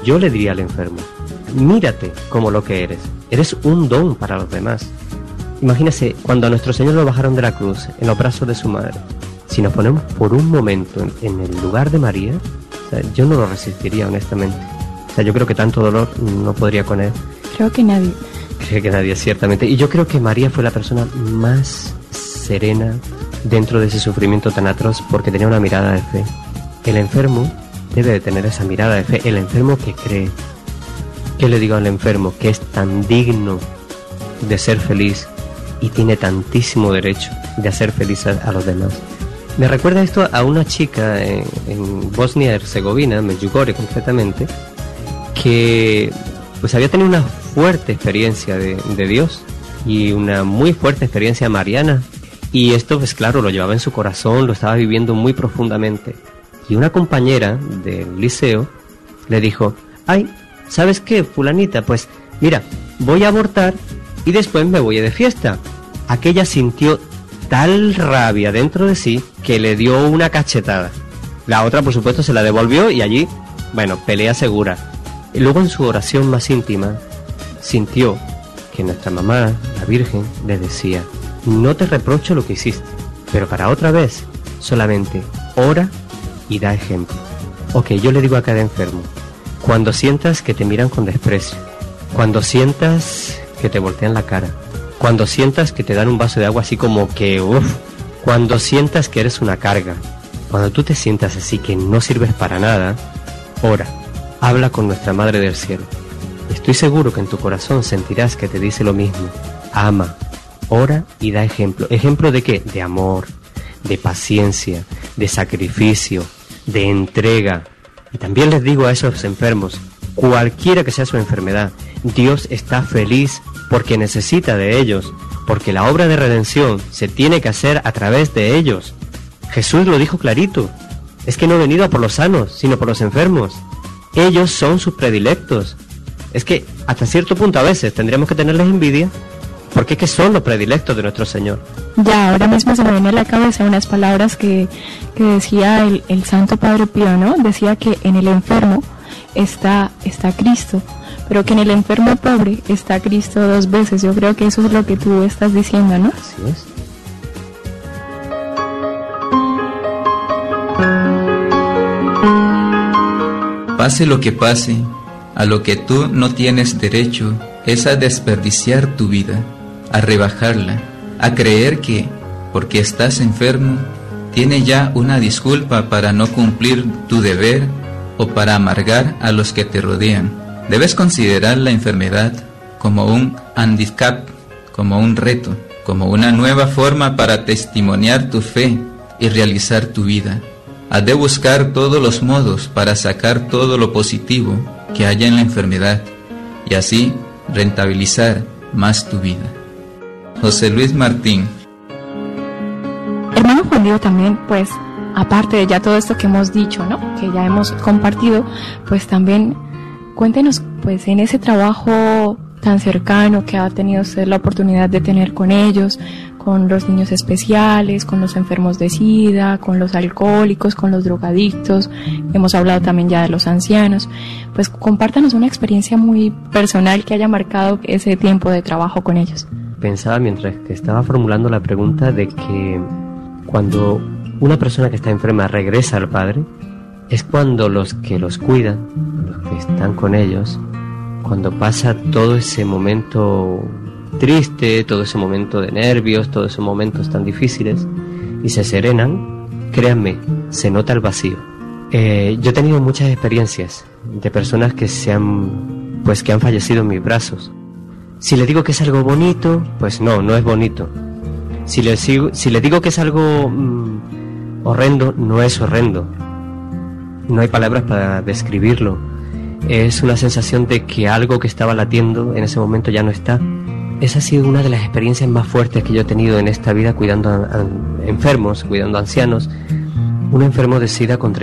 yo le diría al enfermo: mírate como lo que eres un don para los demás. Imagínese, cuando a nuestro Señor lo bajaron de la cruz en los brazos de su madre, si nos ponemos por un momento en el lugar de María, o sea, yo no lo resistiría, honestamente. O sea, yo creo que tanto dolor no podría con él. Creo que nadie. Creo que nadie, ciertamente. Y yo creo que María fue la persona más serena dentro de ese sufrimiento tan atroz, porque tenía una mirada de fe. El enfermo debe de tener esa mirada de fe, el enfermo que cree. ¿Qué le digo al enfermo? Que es tan digno de ser feliz y tiene tantísimo derecho de hacer feliz a los demás. Me recuerda esto a una chica en Bosnia y Herzegovina, Medjugorje concretamente, que pues había tenido una fuerte experiencia de Dios y una muy fuerte experiencia mariana, y esto pues claro lo llevaba en su corazón, lo estaba viviendo muy profundamente, y una compañera del liceo le dijo: ay, ¿sabes qué, fulanita? Pues mira, voy a abortar y después me voy de fiesta. Aquella sintió tal rabia dentro de sí que le dio una cachetada. La otra, por supuesto, se la devolvió y allí, bueno, pelea segura. Y luego en su oración más íntima sintió que nuestra mamá, la Virgen, le decía: no te reprocho lo que hiciste, pero para otra vez solamente ora y da ejemplo. Ok, yo le digo a cada enfermo: cuando sientas que te miran con desprecio, cuando sientas que te voltean la cara, cuando sientas que te dan un vaso de agua así como que cuando sientas que eres una carga, cuando tú te sientas así que no sirves para nada, ora, habla con nuestra Madre del Cielo. Estoy seguro que en tu corazón sentirás que te dice lo mismo: ama, ora y da ejemplo. ¿Ejemplo de qué? De amor, de paciencia, de sacrificio, de entrega. Y también les digo a esos enfermos, cualquiera que sea su enfermedad, Dios está feliz porque necesita de ellos, porque la obra de redención se tiene que hacer a través de ellos. Jesús lo dijo clarito: es que no he venido a por los sanos, sino por los enfermos. Ellos son sus predilectos. Es que hasta cierto punto a veces tendríamos que tenerles envidia, porque es que son los predilectos de nuestro Señor. Ya, ahora mismo se me viene a la cabeza unas palabras que decía el Santo Padre Pío, ¿no? Decía que en el enfermo está Cristo, pero que en el enfermo pobre está Cristo 2 veces. Yo creo que eso es lo que tú estás diciendo, ¿no? Así es. Pase lo que pase, a lo que tú no tienes derecho es a desperdiciar tu vida, a rebajarla, a creer que, porque estás enfermo, tiene ya una disculpa para no cumplir tu deber o para amargar a los que te rodean. Debes considerar la enfermedad como un handicap, como un reto, como una nueva forma para testimoniar tu fe y realizar tu vida. Has de buscar todos los modos para sacar todo lo positivo que haya en la enfermedad y así rentabilizar más tu vida. José Luis Martín. Hermano Juan Diego, también, pues, aparte de ya todo esto que hemos dicho, ¿no?, que ya hemos compartido, pues también cuéntenos, pues, en ese trabajo tan cercano que ha tenido usted la oportunidad de tener con ellos, con los niños especiales, con los enfermos de SIDA, con los alcohólicos, con los drogadictos, hemos hablado también ya de los ancianos, pues compártanos una experiencia muy personal que haya marcado ese tiempo de trabajo con ellos. Pensaba mientras que estaba formulando la pregunta de que cuando una persona que está enferma regresa al Padre, es cuando los que los cuidan, los que están con ellos, cuando pasa todo ese momento triste, todo ese momento de nervios, todos esos momentos tan difíciles, y se serenan, créanme, se nota el vacío. Yo he tenido muchas experiencias de personas que que han fallecido en mis brazos. Si le digo que es algo bonito, pues no es bonito. Si le digo que es algo horrendo, no es horrendo. No hay palabras para describirlo. Es una sensación de que algo que estaba latiendo en ese momento ya no está. Esa ha sido una de las experiencias más fuertes que yo he tenido en esta vida cuidando a enfermos, cuidando a ancianos. Un enfermo de SIDA con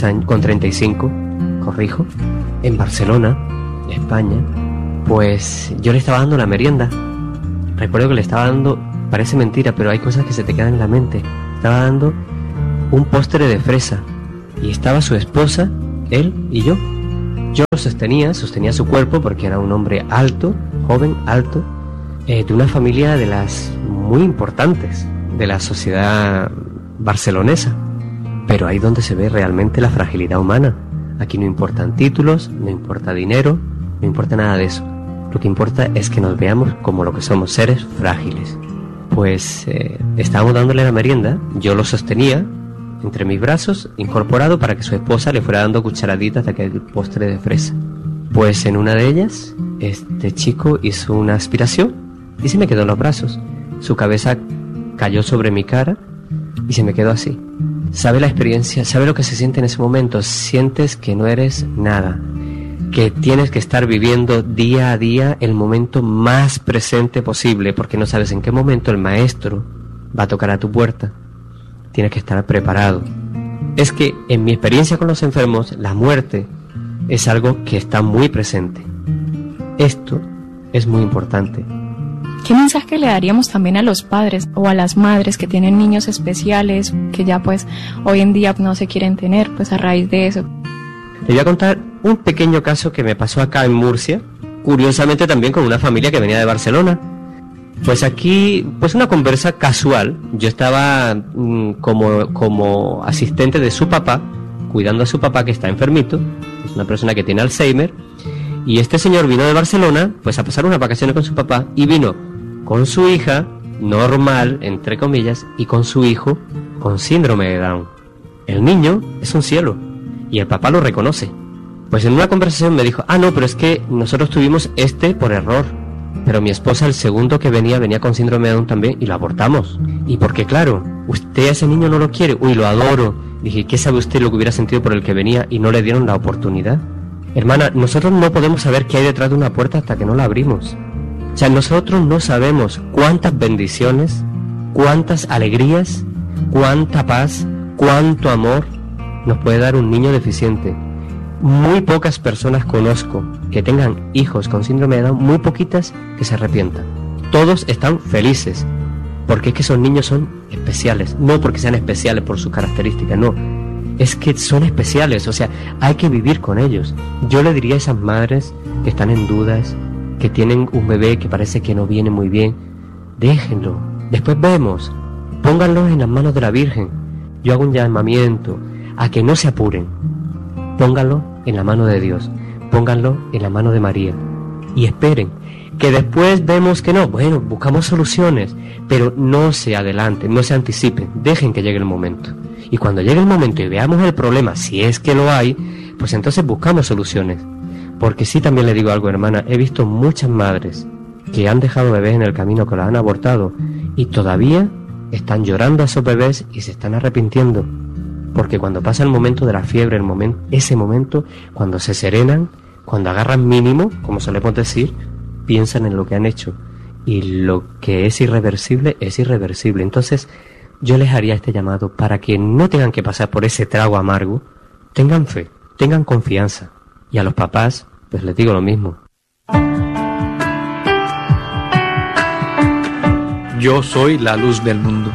35, corrijo, en Barcelona, España, pues yo le estaba dando la merienda. Recuerdo que le estaba dando, parece mentira, pero hay cosas que se te quedan en la mente. Estaba dando un postre de fresa y estaba su esposa, él y yo. Yo lo sostenía su cuerpo porque era un hombre alto, joven, alto, de una familia de las muy importantes de la sociedad barcelonesa. Pero ahí donde se ve realmente la fragilidad humana. Aquí no importan títulos, no importa dinero, no importa nada de eso. Lo que importa es que nos veamos como lo que somos, seres frágiles. Pues estábamos dándole la merienda, yo lo sostenía entre mis brazos, incorporado para que su esposa le fuera dando cucharaditas de aquel postre de fresa. Pues en una de ellas, este chico hizo una aspiración y se me quedó en los brazos. Su cabeza cayó sobre mi cara y se me quedó así. ¿Sabe la experiencia? ¿Sabe lo que se siente en ese momento? Sientes que no eres nada, que tienes que estar viviendo día a día el momento más presente posible, porque no sabes en qué momento el maestro va a tocar a tu puerta. Tienes que estar preparado. Es que en mi experiencia con los enfermos, la muerte es algo que está muy presente. Esto es muy importante. ¿Qué mensaje le daríamos también a los padres o a las madres que tienen niños especiales que ya pues hoy en día no se quieren tener pues a raíz de eso? Te voy a contar un pequeño caso que me pasó acá en Murcia, curiosamente también con una familia que venía de Barcelona. Pues aquí, pues una conversa casual. Yo estaba como asistente de su papá, cuidando a su papá que está enfermito, es una persona que tiene Alzheimer, y este señor vino de Barcelona pues a pasar unas vacaciones con su papá y vino con su hija, normal, entre comillas, y con su hijo con síndrome de Down. El niño es un cielo y el papá lo reconoce. Pues en una conversación me dijo, no, pero es que nosotros tuvimos por error, pero mi esposa, el segundo que venía con síndrome de Down también y lo abortamos. Y porque claro, usted a ese niño no lo quiere, lo adoro. Dije, ¿qué sabe usted lo que hubiera sentido por el que venía y no le dieron la oportunidad? Hermana, nosotros no podemos saber qué hay detrás de una puerta hasta que no la abrimos. O sea, nosotros no sabemos cuántas bendiciones, cuántas alegrías, cuánta paz, cuánto amor nos puede dar un niño deficiente. Muy pocas personas conozco que tengan hijos con síndrome de Down, muy poquitas que se arrepientan. Todos están felices, porque es que esos niños son especiales, no porque sean especiales por sus características, no. Es que son especiales, o sea, hay que vivir con ellos. Yo le diría a esas madres que están en dudas, que tienen un bebé que parece que no viene muy bien, déjenlo, después vemos, pónganlo en las manos de la Virgen. Yo hago un llamamiento a que no se apuren, pónganlo en la mano de Dios, pónganlo en la mano de María y esperen, que después vemos que no, bueno, buscamos soluciones, pero no se adelanten, no se anticipen, dejen que llegue el momento. Y cuando llegue el momento y veamos el problema, si es que lo hay, pues entonces buscamos soluciones. Porque sí, también le digo algo, hermana, he visto muchas madres que han dejado bebés en el camino, que los han abortado, y todavía están llorando a esos bebés y se están arrepintiendo. Porque cuando pasa el momento de la fiebre, ese momento, cuando se serenan, cuando agarran mínimo, como solemos decir, piensan en lo que han hecho. Y lo que es irreversible, es irreversible. Entonces, yo les haría este llamado para que no tengan que pasar por ese trago amargo. Tengan fe, tengan confianza. Y a los papás, pues les digo lo mismo. Yo soy la luz del mundo.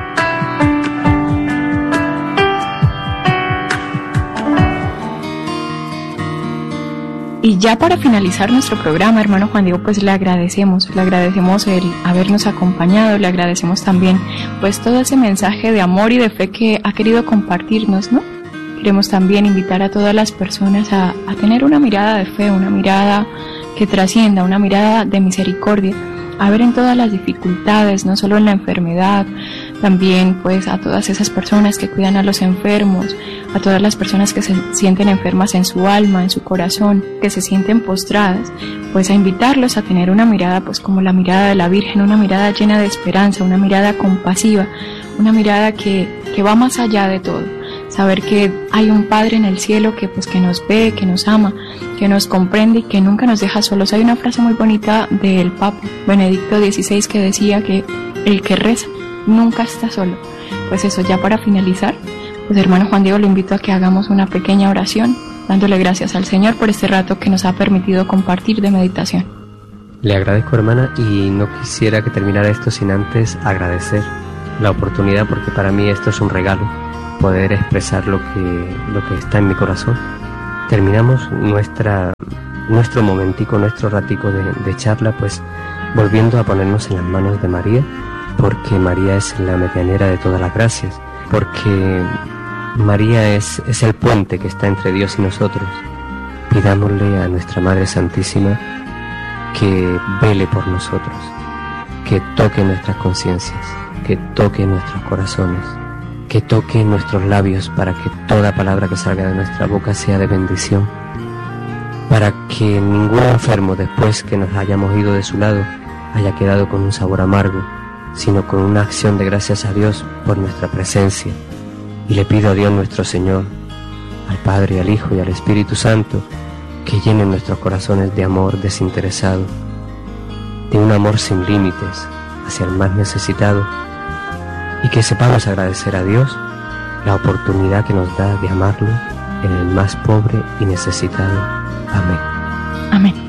Y ya para finalizar nuestro programa, hermano Juan Diego, pues le agradecemos el habernos acompañado, le agradecemos también pues todo ese mensaje de amor y de fe que ha querido compartirnos, ¿no? Queremos también invitar a todas las personas a tener una mirada de fe, una mirada que trascienda, una mirada de misericordia, a ver en todas las dificultades, no solo en la enfermedad, también pues a todas esas personas que cuidan a los enfermos, a todas las personas que se sienten enfermas en su alma, en su corazón, que se sienten postradas, pues a invitarlos a tener una mirada pues como la mirada de la Virgen, una mirada llena de esperanza, una mirada compasiva, una mirada que va más allá de todo. Saber que hay un Padre en el cielo que pues que nos ve, que nos ama, que nos comprende y que nunca nos deja solos. Hay una frase muy bonita del Papa Benedicto XVI que decía que el que reza nunca está solo. Pues eso, ya para finalizar, pues hermano Juan Diego, le invito a que hagamos una pequeña oración, dándole gracias al Señor por este rato que nos ha permitido compartir de meditación. Le agradezco, hermana, y no quisiera que terminara esto sin antes agradecer la oportunidad, porque para mí esto es un regalo, poder expresar lo que está en mi corazón. terminamos nuestro momentico, nuestro ratico de charla, pues volviendo a ponernos en las manos de María, porque María es la medianera de todas las gracias, porque María es el puente que está entre Dios y nosotros. Pidámosle a nuestra Madre Santísima que vele por nosotros, que toque nuestras conciencias, que toque nuestros corazones, que toque nuestros labios para que toda palabra que salga de nuestra boca sea de bendición, para que ningún enfermo, después que nos hayamos ido de su lado, haya quedado con un sabor amargo, sino con una acción de gracias a Dios por nuestra presencia. Y le pido a Dios nuestro Señor, al Padre, al Hijo y al Espíritu Santo, que llenen nuestros corazones de amor desinteresado, de un amor sin límites hacia el más necesitado, y que sepamos agradecer a Dios la oportunidad que nos da de amarlo en el más pobre y necesitado. Amén. Amén.